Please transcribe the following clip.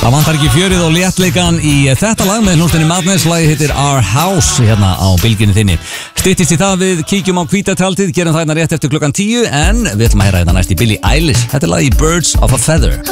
Það vantar ekki fjörið og léttleikan í þetta lag með hljómsveitinni Madness. Lagið heitir Our House hérna á bylginni þinni. Styttist í það við kíkjum á hvíta tjaldið, gerum það hérna rétt eftir klukkan 10 en við ætlum að heyra þetta næst í Billie Eilish. Þetta er lagið Birds of a Feather.